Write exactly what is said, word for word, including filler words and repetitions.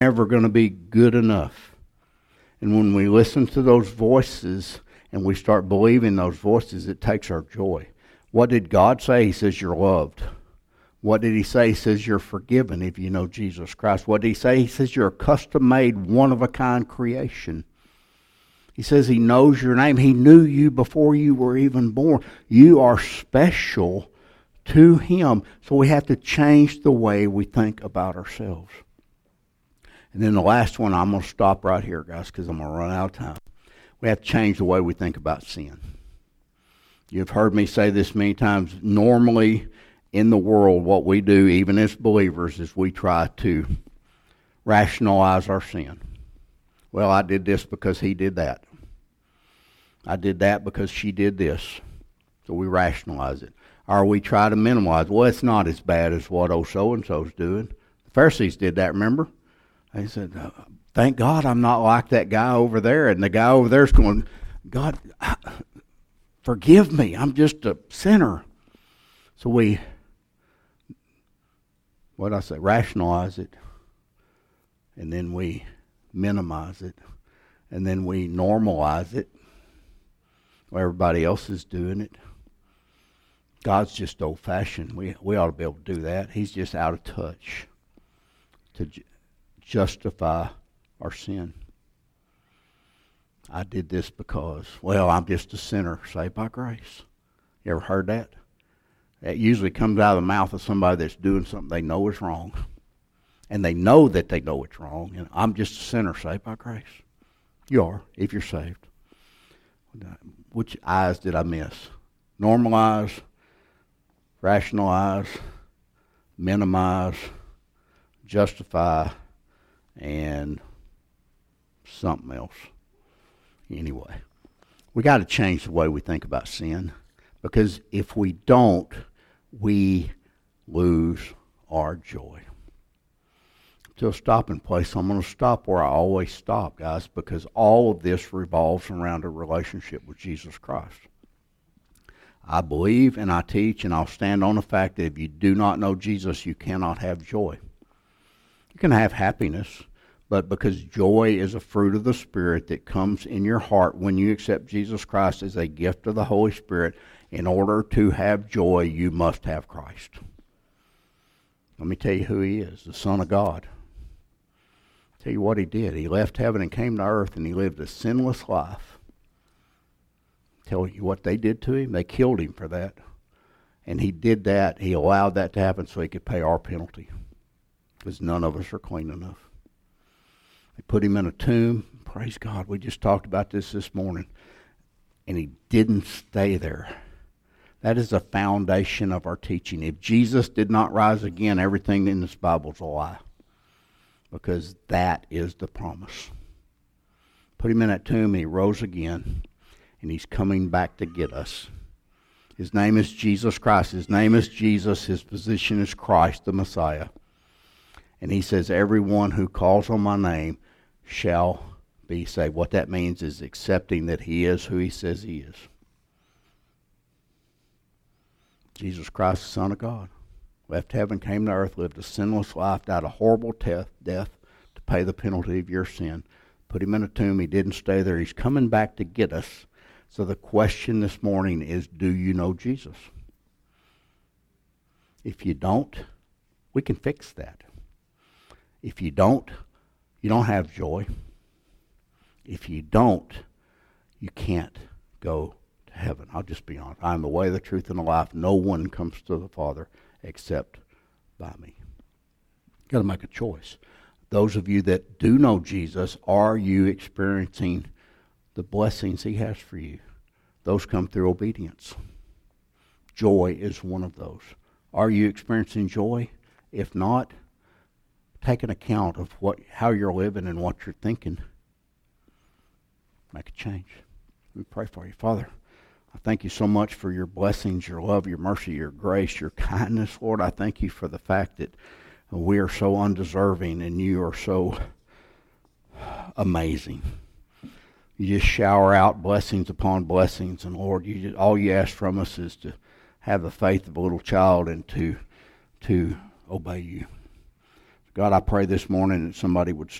never going to be good enough. And when we listen to those voices and we start believing those voices, it takes our joy. What did God say? He says you're loved. What did he say? He says you're forgiven if you know Jesus Christ. What did he say? He says you're a custom-made, one-of-a-kind creation. He says he knows your name. He knew you before you were even born. You are special to him. So we have to change the way we think about ourselves. And then the last one, I'm going to stop right here, guys, because I'm going to run out of time. We have to change the way we think about sin. You've heard me say this many times. Normally, in the world, what we do, even as believers, is we try to rationalize our sin. Well, I did this because he did that. I did that because she did this. So we rationalize it. Or we try to minimize. Well, it's not as bad as what old so-and-so's doing. The Pharisees did that, remember? They said, thank God I'm not like that guy over there. And the guy over there's going, God, forgive me. I'm just a sinner. So we, what did I say, rationalize it. And then we minimize it. And then we normalize it. Well, everybody else is doing it. God's just old-fashioned. We we ought to be able to do that. He's just out of touch to ju- justify our sin. I did this because, well, I'm just a sinner saved by grace. You ever heard that? That usually comes out of the mouth of somebody that's doing something they know is wrong. And they know that they know it's wrong. And I'm just a sinner saved by grace. You are, if you're saved. Which eyes did I miss? Normalize, rationalize, minimize, justify, and something else. Anyway, we got to change the way we think about sin, because if we don't, we lose our joy. To a stopping place, I'm going to stop where I always stop, guys, because all of this revolves around a relationship with Jesus Christ. I believe and I teach and I'll stand on the fact that if you do not know Jesus, you cannot have joy. You can have happiness, but because joy is a fruit of the Spirit that comes in your heart when you accept Jesus Christ as a gift of the Holy Spirit, in order to have joy, you must have Christ. Let me tell you who he is, the Son of God. Tell you what he did. He left heaven and came to earth, and he lived a sinless life. Tell you what they did to him. They killed him for that. And he did that. He allowed that to happen so he could pay our penalty, because none of us are clean enough. They put him in a tomb. Praise God. We just talked about this this morning. And he didn't stay there. That is the foundation of our teaching. If Jesus did not rise again, everything in this Bible is a lie. Because that is the promise. Put him in that tomb, and he rose again. And he's coming back to get us. His name is Jesus Christ. His name is Jesus. His position is Christ, the Messiah. And he says, everyone who calls on my name shall be saved. What that means is accepting that he is who he says he is. Jesus Christ, the Son of God, left heaven, came to earth, lived a sinless life, died a horrible death, death to pay the penalty of your sin. Put him in a tomb. He didn't stay there. He's coming back to get us. So the question this morning is, do you know Jesus? If you don't, we can fix that. If you don't, you don't have joy. If you don't, you can't go to heaven. I'll just be honest. I am the way, the truth, and the life. No one comes to the Father except by me. You've got to make a choice. Those of you that do know Jesus, are you experiencing the blessings he has for you? Those come through obedience. Joy is one of those. Are you experiencing joy? If not, take an account of what, how you're living and what you're thinking. Make a change. Let me pray for you. Father, I thank you so much for your blessings, your love, your mercy, your grace, your kindness. Lord, I thank you for the fact that we are so undeserving and you are so amazing. You just shower out blessings upon blessings. And Lord, you just, all you ask from us is to have the faith of a little child and to, to obey you. God, I pray this morning that somebody would